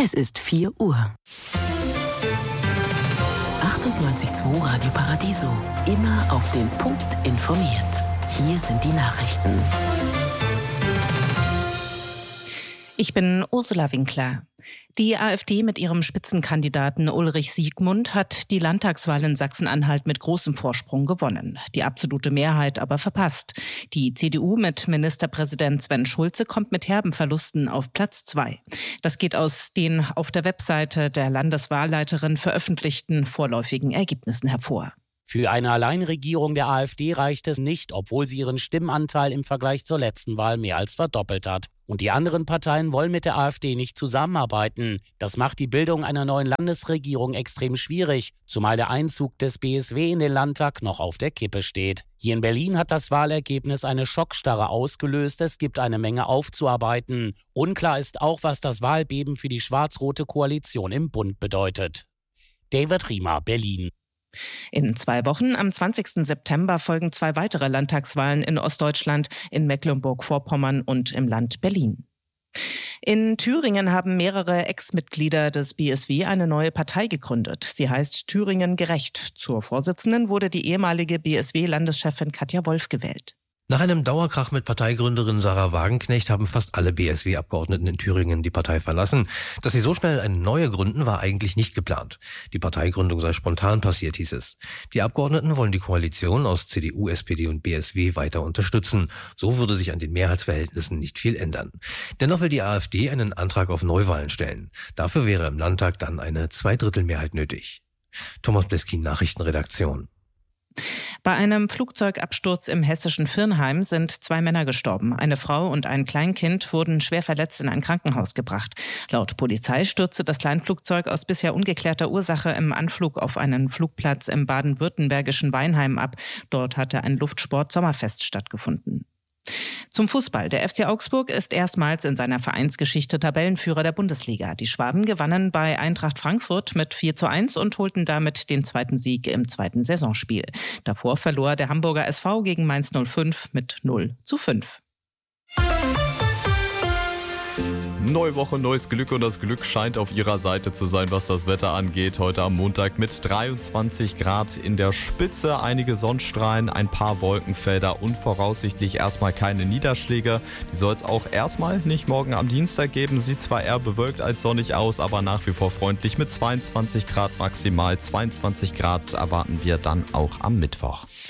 Es ist 4 Uhr. 98.2 Radio Paradiso. Immer auf den Punkt informiert. Hier sind die Nachrichten. Ich bin Ursula Winkler. Die AfD mit ihrem Spitzenkandidaten Ulrich Siegmund hat die Landtagswahl in Sachsen-Anhalt mit großem Vorsprung gewonnen. Die absolute Mehrheit aber verpasst. Die CDU mit Ministerpräsident Sven Schulze kommt mit herben Verlusten auf Platz 2. Das geht aus den auf der Webseite der Landeswahlleiterin veröffentlichten vorläufigen Ergebnissen hervor. Für eine Alleinregierung der AfD reicht es nicht, obwohl sie ihren Stimmanteil im Vergleich zur letzten Wahl mehr als verdoppelt hat. Und die anderen Parteien wollen mit der AfD nicht zusammenarbeiten. Das macht die Bildung einer neuen Landesregierung extrem schwierig, zumal der Einzug des BSW in den Landtag noch auf der Kippe steht. Hier in Berlin hat das Wahlergebnis eine Schockstarre ausgelöst. Es gibt eine Menge aufzuarbeiten. Unklar ist auch, was das Wahlbeben für die schwarz-rote Koalition im Bund bedeutet. David Riemer, Berlin. In 2 Wochen, am 20. September, folgen 2 weitere Landtagswahlen in Ostdeutschland, in Mecklenburg-Vorpommern und im Land Berlin. In Thüringen haben mehrere Ex-Mitglieder des BSW eine neue Partei gegründet. Sie heißt Thüringen Gerecht. Zur Vorsitzenden wurde die ehemalige BSW-Landeschefin Katja Wolf gewählt. Nach einem Dauerkrach mit Parteigründerin Sarah Wagenknecht haben fast alle BSW-Abgeordneten in Thüringen die Partei verlassen. Dass sie so schnell eine neue gründen, war eigentlich nicht geplant. Die Parteigründung sei spontan passiert, hieß es. Die Abgeordneten wollen die Koalition aus CDU, SPD und BSW weiter unterstützen. So würde sich an den Mehrheitsverhältnissen nicht viel ändern. Dennoch will die AfD einen Antrag auf Neuwahlen stellen. Dafür wäre im Landtag dann eine 2/3 nötig. Thomas Bleskin, Nachrichtenredaktion. Bei einem Flugzeugabsturz im hessischen Virnheim sind 2 Männer gestorben. Eine Frau und ein Kleinkind wurden schwer verletzt in ein Krankenhaus gebracht. Laut Polizei stürzte das Kleinflugzeug aus bisher ungeklärter Ursache im Anflug auf einen Flugplatz im baden-württembergischen Weinheim ab. Dort hatte ein Luftsport-Sommerfest stattgefunden. Zum Fußball. Der FC Augsburg ist erstmals in seiner Vereinsgeschichte Tabellenführer der Bundesliga. Die Schwaben gewannen bei Eintracht Frankfurt mit 4:1 und holten damit den 2. Sieg im 2. Saisonspiel. Davor verlor der Hamburger SV gegen Mainz 05 mit 0:5. Neue Woche, neues Glück und das Glück scheint auf ihrer Seite zu sein, was das Wetter angeht. Heute am Montag mit 23 Grad in der Spitze, einige Sonnenstrahlen, ein paar Wolkenfelder und voraussichtlich erstmal keine Niederschläge. Die soll es auch erstmal nicht morgen am Dienstag geben. Sieht zwar eher bewölkt als sonnig aus, aber nach wie vor freundlich mit 22 Grad maximal. 22 Grad erwarten wir dann auch am Mittwoch.